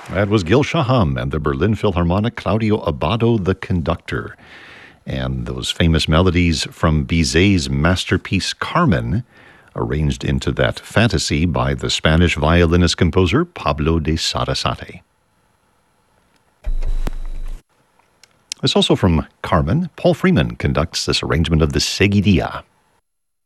That was Gil Shaham and the Berlin Philharmonic, Claudio Abbado, the conductor. And those famous melodies from Bizet's masterpiece Carmen, arranged into that fantasy by the Spanish violinist-composer Pablo de Sarasate. It's also from Carmen. Paul Freeman conducts this arrangement of the Seguidilla.